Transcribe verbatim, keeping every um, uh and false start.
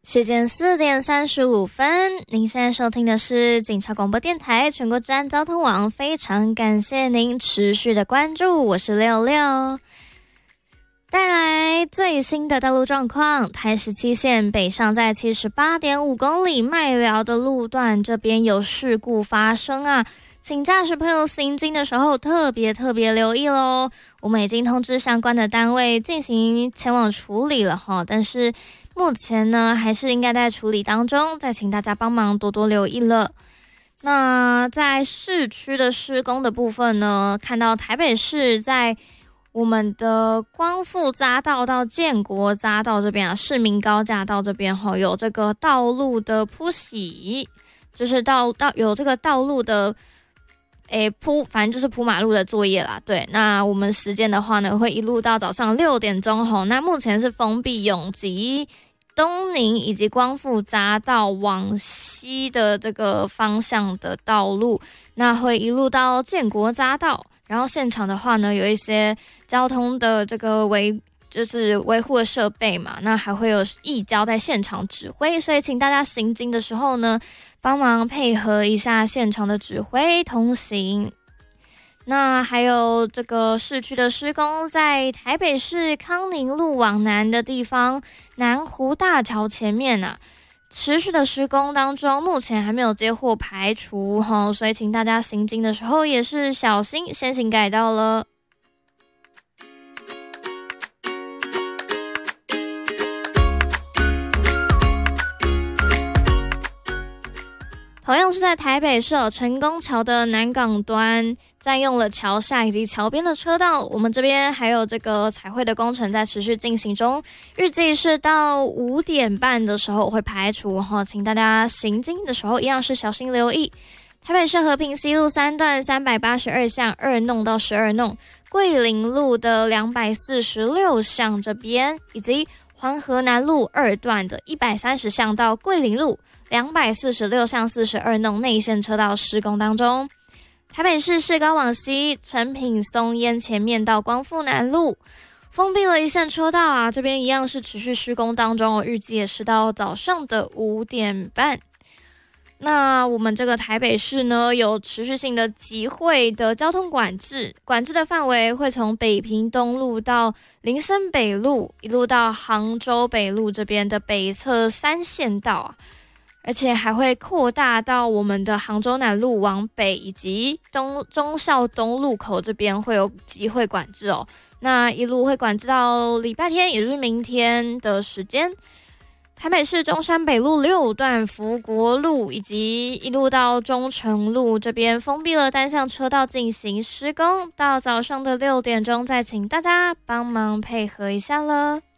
时间四点三十五分，您现在收听的是警察广播电台全国治安交通网，非常感谢您持续的关注，我是六六。带来最新的道路状况，台十七线北上在 七十八点五 公里麦寮的路段，这边有事故发生啊，请驾驶朋友行经的时候特别特别留意咯。我们已经通知相关的单位进行前往处理了哈，但是目前呢还是应该在处理当中，再请大家帮忙多多留意了。那在市区的施工的部分呢，看到台北市在我们的光复匝道到建国匝道这边啊，市民高架道这边哈，有这个道路的铺洗，就是道道有这个道路的诶铺，反正就是铺马路的作业啦。对，那我们时间的话呢，会一路到早上六点钟吼。那目前是封闭永吉、东宁以及光复匝道往西的这个方向的道路，那会一路到建国匝道。然后现场的话呢，有一些交通的这个维就是维护的设备嘛，那还会有义交在现场指挥，所以请大家行经的时候呢，帮忙配合一下现场的指挥通行。那还有这个市区的施工，在台北市康宁路往南的地方，南湖大桥前面啊，持续的施工当中，目前还没有接获排除齁，所以请大家行经的时候也是小心先行改道了。同样是在台北市成功桥的南港端，占用了桥下以及桥边的车道，我们这边还有这个彩绘的工程在持续进行中，预计是到五点半的时候会排除哈，请大家行经的时候一样是小心留意。台北市和平西路三段三百八十二巷二弄到十二弄，桂林路的两百四十六巷这边，以及环河南路二段的一百三十巷到桂林路两百四十六巷四十二弄内线车道施工当中。台北市市高往西成品松烟前面到光复南路封闭了一线车道啊，这边一样是持续施工当中哦，预计也是到早上的五点半。那我们这个台北市呢，有持续性的集会的交通管制，管制的范围会从北平东路到林森北路，一路到杭州北路这边的北侧三线道啊，而且还会扩大到我们的杭州南路往北，以及东忠孝东路口这边会有集会管制哦。那一路会管制到礼拜天，也就是明天的时间。台北市中山北路六段福国路以及一路到中城路这边封闭了单向车道进行施工，到早上的六点钟，再请大家帮忙配合一下了。